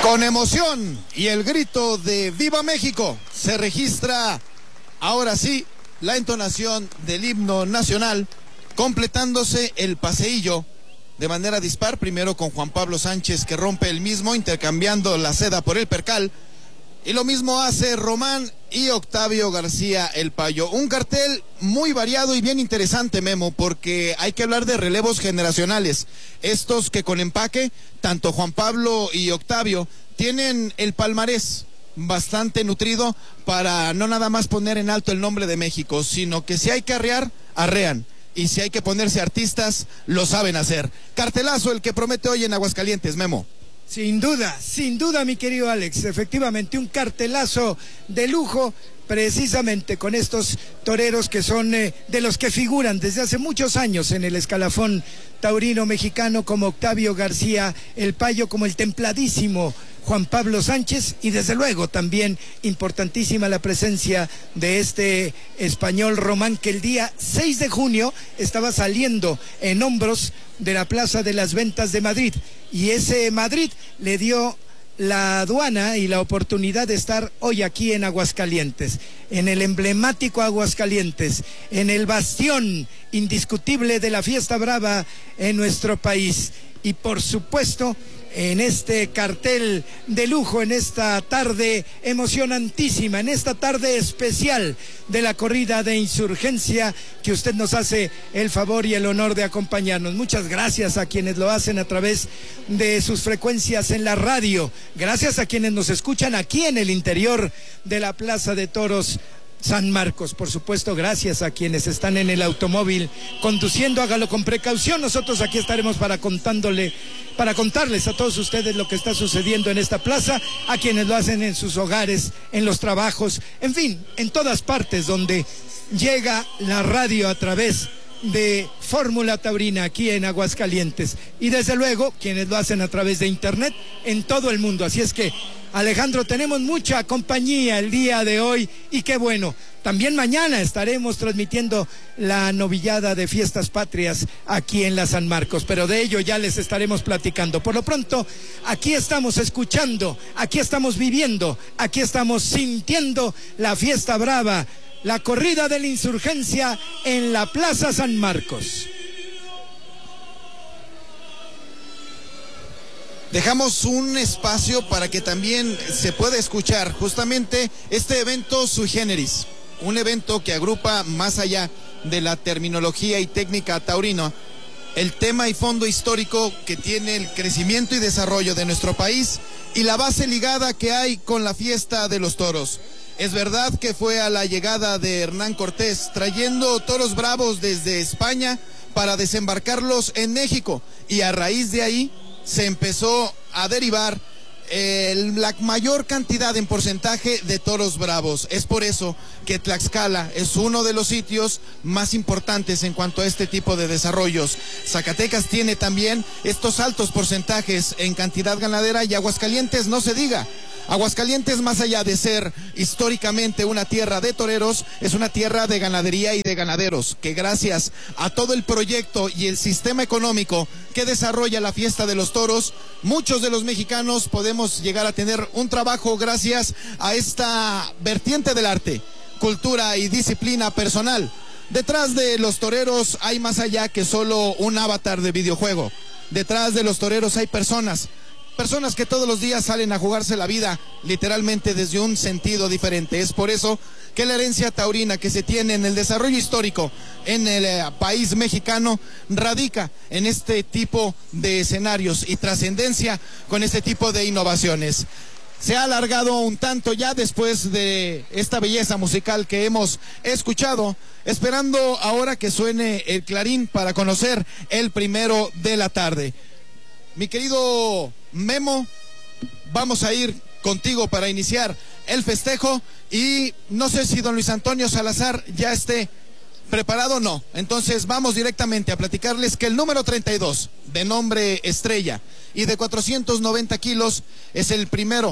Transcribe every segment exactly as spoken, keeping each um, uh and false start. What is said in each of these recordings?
Con emoción y el grito de ¡Viva México! Se registra ahora sí la entonación del himno nacional, completándose el paseillo de manera dispar, primero con Juan Pablo Sánchez, que rompe el mismo intercambiando la seda por el percal, y lo mismo hace Román y Octavio García el Payo. Un cartel muy variado y bien interesante, Memo, porque hay que hablar de relevos generacionales. Estos que con empaque, tanto Juan Pablo y Octavio, tienen el palmarés bastante nutrido para no nada más poner en alto el nombre de México, sino que si hay que arrear, arrean. Y si hay que ponerse artistas, lo saben hacer. Cartelazo el que promete hoy en Aguascalientes, Memo. Sin duda, sin duda, mi querido Alex, efectivamente un cartelazo de lujo, precisamente con estos toreros que son eh, de los que figuran desde hace muchos años en el escalafón taurino mexicano, como Octavio García el Payo, como el templadísimo Juan Pablo Sánchez, y desde luego también importantísima la presencia de este español Román, que el día seis de junio estaba saliendo en hombros de la Plaza de las Ventas de Madrid, y ese Madrid le dio la aduana y la oportunidad de estar hoy aquí en Aguascalientes, en el emblemático Aguascalientes, en el bastión indiscutible de la fiesta brava en nuestro país, y por supuesto en este cartel de lujo, en esta tarde emocionantísima, en esta tarde especial de la corrida de Insurgencia, que usted nos hace el favor y el honor de acompañarnos. Muchas gracias a quienes lo hacen a través de sus frecuencias en la radio, gracias a quienes nos escuchan aquí en el interior de la Plaza de Toros San Marcos, por supuesto, gracias a quienes están en el automóvil conduciendo, hágalo con precaución. Nosotros aquí estaremos para contándole, para contarles a todos ustedes lo que está sucediendo en esta plaza, a quienes lo hacen en sus hogares, en los trabajos, en fin, en todas partes donde llega la radio a través de Fórmula Taurina aquí en Aguascalientes, y desde luego quienes lo hacen a través de internet en todo el mundo. Así es que, Alejandro, tenemos mucha compañía el día de hoy, y qué bueno, también mañana estaremos transmitiendo la novillada de Fiestas Patrias aquí en la San Marcos, pero de ello ya les estaremos platicando. Por lo pronto, aquí estamos escuchando, aquí estamos viviendo, aquí estamos sintiendo la fiesta brava, la corrida de la Insurgencia en la Plaza San Marcos. Dejamos un espacio para que también se pueda escuchar justamente este evento sui generis, un evento que agrupa, más allá de la terminología y técnica taurina, el tema y fondo histórico que tiene el crecimiento y desarrollo de nuestro país y la base ligada que hay con la fiesta de los toros. Es verdad que fue a la llegada de Hernán Cortés trayendo toros bravos desde España para desembarcarlos en México, y a raíz de ahí se empezó a derivar eh, la mayor cantidad en porcentaje de toros bravos. Es por eso que Tlaxcala es uno de los sitios más importantes en cuanto a este tipo de desarrollos. Zacatecas tiene también estos altos porcentajes en cantidad ganadera, y Aguascalientes no se diga. Aguascalientes, más allá de ser históricamente una tierra de toreros, es una tierra de ganadería y de ganaderos, que gracias a todo el proyecto y el sistema económico que desarrolla la fiesta de los toros, muchos de los mexicanos podemos llegar a tener un trabajo gracias a esta vertiente del arte, cultura y disciplina personal. Detrás de los toreros hay más allá que solo un avatar de videojuego. Detrás de los toreros hay personas. Personas que todos los días salen a jugarse la vida, literalmente desde un sentido diferente. Es por eso que la herencia taurina que se tiene en el desarrollo histórico en el eh, país mexicano radica en este tipo de escenarios y trascendencia con este tipo de innovaciones. Se ha alargado un tanto ya después de esta belleza musical que hemos escuchado, esperando ahora que suene el clarín para conocer el primero de la tarde. Mi querido Memo, vamos a ir contigo para iniciar el festejo, y no sé si don Luis Antonio Salazar ya esté preparado o no. Entonces vamos directamente a platicarles que el número treinta y dos, de nombre Estrella y de cuatrocientos noventa kilos, es el primero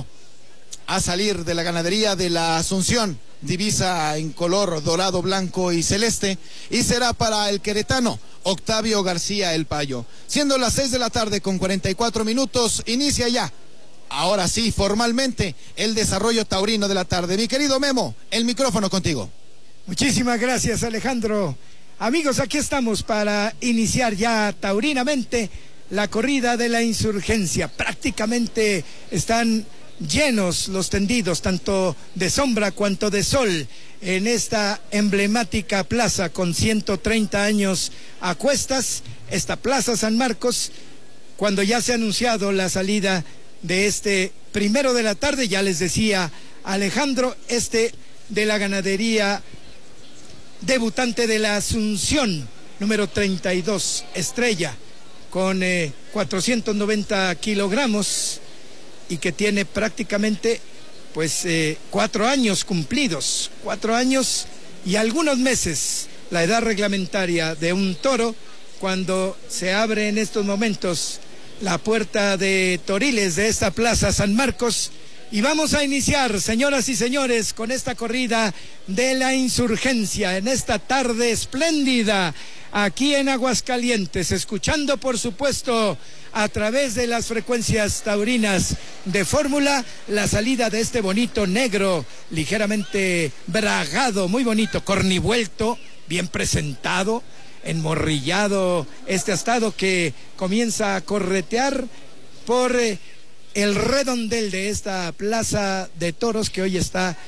a salir de la ganadería de la Asunción, divisa en color dorado, blanco y celeste, y será para el queretano Octavio García el Payo. Siendo las seis de la tarde con cuarenta y cuatro minutos, inicia ya ahora sí, formalmente, el desarrollo taurino de la tarde. Mi querido Memo, el micrófono contigo. Muchísimas gracias, Alejandro. Amigos, aquí estamos para iniciar ya taurinamente la corrida de la Insurgencia. Prácticamente están llenos los tendidos, tanto de sombra cuanto de sol, en esta emblemática plaza con ciento treinta años a cuestas, esta Plaza San Marcos, cuando ya se ha anunciado la salida de este primero de la tarde, ya les decía Alejandro, este de la ganadería debutante de la Asunción, número treinta y dos, Estrella, con eh, cuatrocientos noventa kilogramos y que tiene prácticamente pues eh, cuatro años cumplidos, cuatro años y algunos meses, la edad reglamentaria de un toro, cuando se abre en estos momentos la puerta de Toriles de esta Plaza San Marcos. Y vamos a iniciar, señoras y señores, con esta corrida de la Insurgencia en esta tarde espléndida aquí en Aguascalientes, escuchando por supuesto a través de las frecuencias taurinas de Fórmula la salida de este bonito negro, ligeramente bragado, muy bonito, cornivuelto, bien presentado, enmorrillado este astado que comienza a corretear por eh, el redondel de esta plaza de toros que hoy está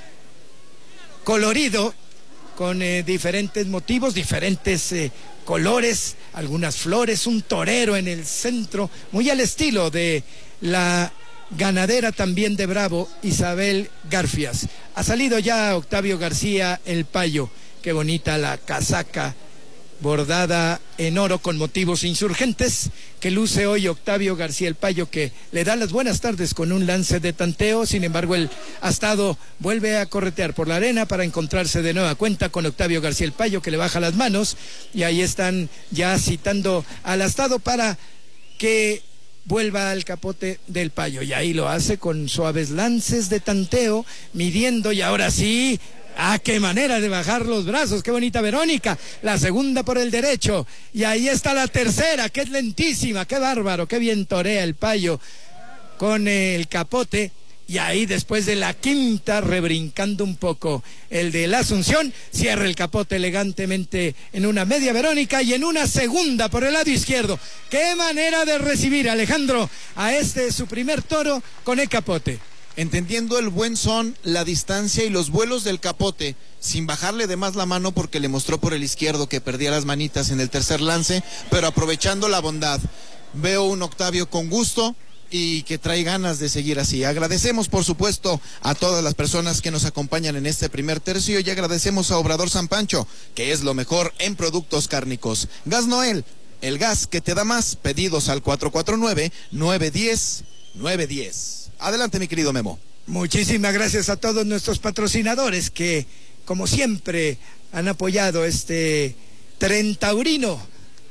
colorido con eh, diferentes motivos, diferentes eh, colores, algunas flores, un torero en el centro, muy al estilo de la ganadera también de Bravo, Isabel Garfias. Ha salido ya Octavio García el Payo, qué bonita la casaca bordada en oro con motivos insurgentes que luce hoy Octavio García el Payo, que le da las buenas tardes con un lance de tanteo. Sin embargo, el astado vuelve a corretear por la arena para encontrarse de nueva cuenta con Octavio García el Payo, que le baja las manos, y ahí están ya citando al astado para que vuelva al capote del Payo, y ahí lo hace con suaves lances de tanteo, midiendo, y ahora sí. ¡Ah, qué manera de bajar los brazos! ¡Qué bonita Verónica! La segunda por el derecho. Y ahí está la tercera, que es lentísima. ¡Qué bárbaro! ¡Qué bien torea el Payo con el capote! Y ahí después de la quinta, rebrincando un poco el de la Asunción, cierra el capote elegantemente en una media Verónica y en una segunda por el lado izquierdo. ¡Qué manera de recibir, Alejandro, a este su primer toro con el capote! Entendiendo el buen son, la distancia y los vuelos del capote, sin bajarle de más la mano porque le mostró por el izquierdo que perdía las manitas en el tercer lance, pero aprovechando la bondad. Veo un Octavio con gusto y que trae ganas de seguir así. Agradecemos por supuesto a todas las personas que nos acompañan en este primer tercio, y agradecemos a Obrador San Pancho, que es lo mejor en productos cárnicos. Gas Noel, el gas que te da más. Pedidos al cuatro cuatro nueve, nueve uno cero, nueve uno cero. Adelante, mi querido Memo. Muchísimas gracias a todos nuestros patrocinadores que, como siempre, han apoyado este tren taurino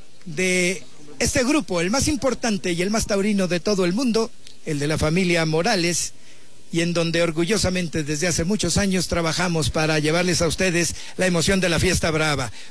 de este grupo, el más importante y el más taurino de todo el mundo, el de la familia Morales, y en donde orgullosamente desde hace muchos años trabajamos para llevarles a ustedes la emoción de la fiesta brava.